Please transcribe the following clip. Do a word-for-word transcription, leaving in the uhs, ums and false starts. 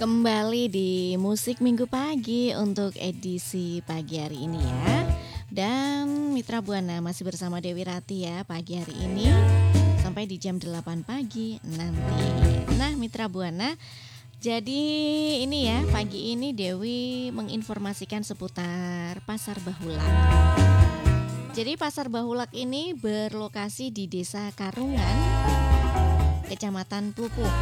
Kembali di Musik Minggu Pagi untuk edisi pagi hari ini ya. Dan Mitra Buana masih bersama Dewi Rati ya pagi hari ini sampai di jam delapan pagi nanti. Nah Mitra Buana, jadi ini ya pagi ini Dewi menginformasikan seputar Pasar Bahulak. Jadi Pasar Bahulak ini berlokasi di Desa Karungan, Kecamatan Pupuk,